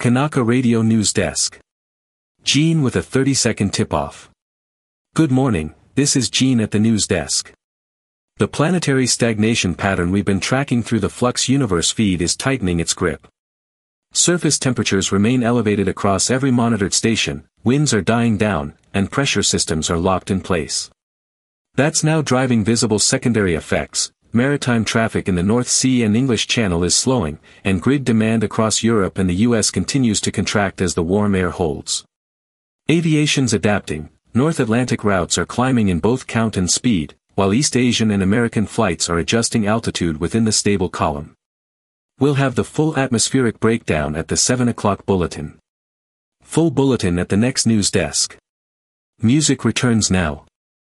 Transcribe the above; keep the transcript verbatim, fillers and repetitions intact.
Kanaka Radio News Desk. Gene with a thirty second tip-off. Good morning, this is Gene at the news desk. The planetary stagnation pattern we've been tracking through the Flux Universe feed is tightening its grip. Surface temperatures remain elevated across every monitored station, winds are dying down, and pressure systems are locked in place. That's now driving visible secondary effects. Maritime traffic in the North Sea and English Channel is slowing, and grid demand across Europe and the U S continues to contract as the warm air holds. Aviation's adapting. North Atlantic routes are climbing in both count and speed, while East Asian and American flights are adjusting altitude within the stable column. We'll have the full atmospheric breakdown at the seven o'clock bulletin. Full bulletin at the next news desk. Music returns now.